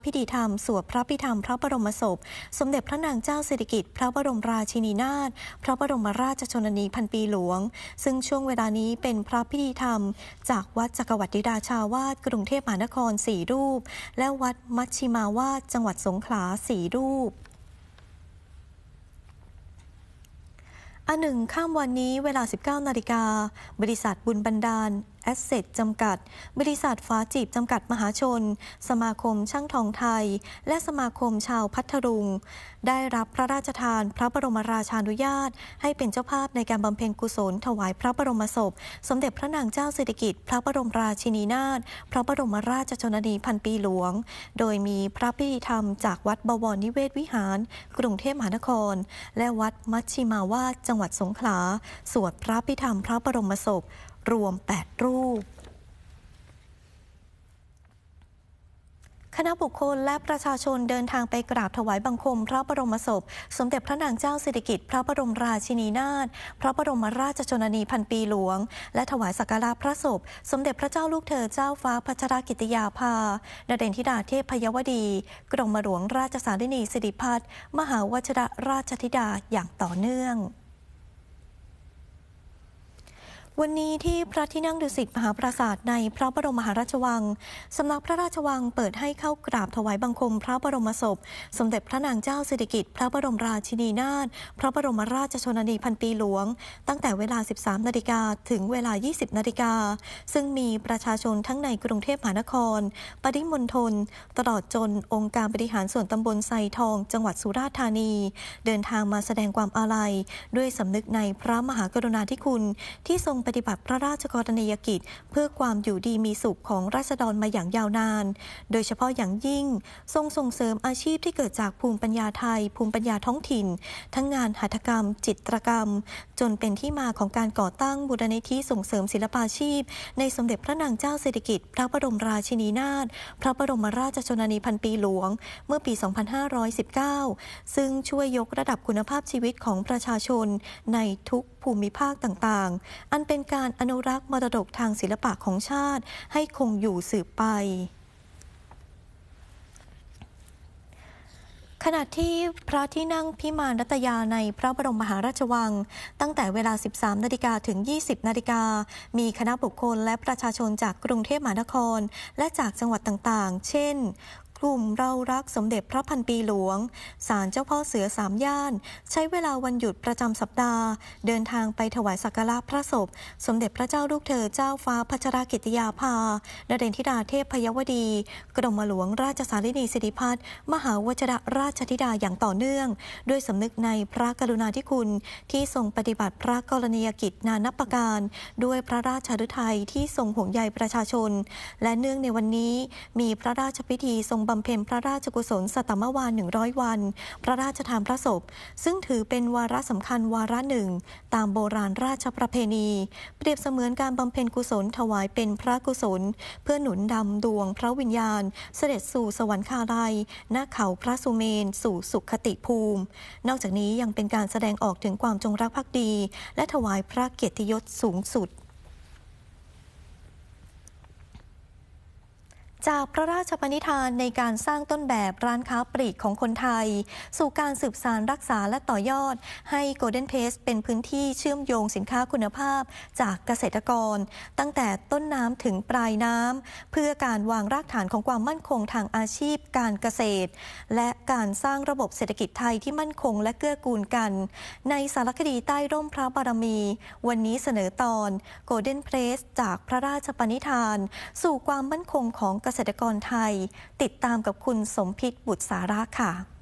พิธีธรรมสวดพระพิธรรมพระบรมศพสมเด็จพระนางเจ้าสิริกิติ์พระบรมราชินีนาถพระบรมราชชนนีพันปีหลวงซึ่งช่วงเวลานี้เป็นพระพิธีธรรมจากวัดจักรวรรดิราชาวาสกรุงเทพมหานคร4 รูปและวัดมัชชิมาวาสจังหวัดสงขลา4 รูป1 ข้ามวันนี้เวลา 19 นาฬิกาบริษัทบุญบันดาลแอสเซทจำกัดบริษัทฟ้าจีบจำกัดมหาชนสมาคมช่างทองไทยและสมาคมชาวพัทลุงได้รับพระราชทานพระบรมราชานุญาตให้เป็นเจ้าภาพในการบำเพ็ญกุศลถวายพระบรมศพสมเด็จพระนางเจ้าสิริกิติ์พระบรมราชินีนาถพระบรมราชชนนีพันปีหลวงโดยมีพระพิธีธรรมจากวัดบวรนิเวศวิหารกรุงเทพมหานครและวัดมัชชิมาวาสจังหวัดสงขลาสวดพระพิธรรมพระบรมศพรวม 8 รูปคณะบุคคลและประชาชนเดินทางไปกราบถวายบังคมพระบรมศพสมเด็จพระนางเจ้าสิริกิติ์พระบรมราชินีนาถพระบรมราชชนนีพันปีหลวงและถวายสักการะพระศพสมเด็จพระเจ้าลูกเธอเจ้าฟ้าพัชรกิติยาภานเรนธิดาเทพยวดีกรมหลวงราชสารินีสิริพัฒน์มหาวชิรราชธิดาอย่างต่อเนื่องวันนี้ที่พระที่นั่งดุสิตมหาปราสาทในพระบรมมหาราชวังสำนักพระราชวังเปิดให้เข้ากราบถวายบังคมพระบรมศพสมเด็จพระนางเจ้าสิริกิติ์พระบรมราชินีนาถพระบรมราชชนนีพันปีหลวงตั้งแต่เวลา 13 นาฬิกาถึงเวลา 20 นาฬิกาซึ่งมีประชาชนทั้งในกรุงเทพมหานครปริมณฑลตลอดจนองค์การบริหารส่วนตำบลไซทองจังหวัดสุราษฎร์ธานีเดินทางมาแสดงความอาลัยด้วยสำนึกในพระมหากรุณาธิคุณที่ทรงปฏิบัติพระราชกรณียกิจเพื่อความอยู่ดีมีสุขของราษฎรมาอย่างยาวนานโดยเฉพาะอย่างยิ่งทรงส่งเสริมอาชีพที่เกิดจากภูมิปัญญาไทยภูมิปัญญาท้องถิ่นทั้งงานหัตถกรรมจิตรกรรมจนเป็นที่มาของการก่อตั้งมูลนิธิส่งเสริมศิลปาชีพในสมเด็จพระนางเจ้าสิริกิติ์พระบรมราชินีนาถพระบรมราชชนนีพันปีหลวงเมื่อปี 2519 ซึ่งช่วยยกระดับคุณภาพชีวิตของประชาชนในทุกภูมิภาคต่างๆอันเป็นการอนุรักษ์มรดกทางศิลปะของชาติให้คงอยู่สืบไปขณะที่พระที่นั่งพิมานรัตยาในพระบรมมหาราชวังตั้งแต่เวลา 13 นาฬิกาถึง 20 นาฬิกามีคณะบุคคลและประชาชนจากกรุงเทพมหานครและจากจังหวัดต่างๆเช่นกลุ่มเรารักสมเด็จพระพันปีหลวงศาลเจ้าพ่อเสือ3 ย่านใช้เวลาวันหยุดประจำสัปดาห์เดินทางไปถวายสักการะพระศพสมเด็จพระเจ้าลูกเธอเจ้าฟ้าพัชรกิติยาภานเรนธิดาเทพยวดีกรมหลวงราชสารินีสิริพัฒน์มหาวชิรราชธิดาอย่างต่อเนื่องด้วยสำนึกในพระกรุณาธิคุณที่ทรงปฏิบัติพระกรณียกิจนานับประการด้วยพระราชฤทัยที่ทรงห่วงใยประชาชนและเนื่องในวันนี้มีพระราชพิธีทรงบำเพ็ญพระราชกุศลสัตมวาล100 วันพระราชทานพระศพซึ่งถือเป็นวาระสำคัญวาระหนึ่งตามโบราณราชประเพณีเปรียบเสมือนการบำเพ็ญกุศลถวายเป็นพระกุศลเพื่อหนุนดำดวงพระวิญญาณเสด็จสู่สวรรคาลัยณเขาพระสุเมนสู่สุขติภูมินอกจากนี้ยังเป็นการแสดงออกถึงความจงรักภักดีและถวายพระเกียรติยศสูงสุดจากพระราชปณิธานในการสร้างต้นแบบร้านค้าปลีกของคนไทยสู่การสืบสานรักษาและต่อยอดให้ Golden Pace เป็นพื้นที่เชื่อมโยงสินค้าคุณภาพจากเกษตรกรตั้งแต่ต้นน้ำถึงปลายน้ำเพื่อการวางรากฐานของความมั่นคงทางอาชีพการเกษตรและการสร้างระบบเศรษฐกิจไทยที่มั่นคงและเกื้อกูลกันในสารคดีใต้ร่มพระบารมีวันนี้เสนอตอน Golden Pace จากพระราชปณิธานสู่ความมั่นคงของเกษตรกรไทยติดตามกับคุณสมพิษบุตรสาระค่ะ